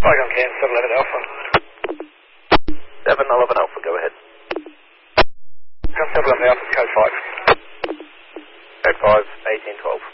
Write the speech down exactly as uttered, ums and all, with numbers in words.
Flygon Cam, seven eleven Alpha. seven eleven Alpha, go ahead. seven eleven Alpha, code five. Code five, eighteen twelve.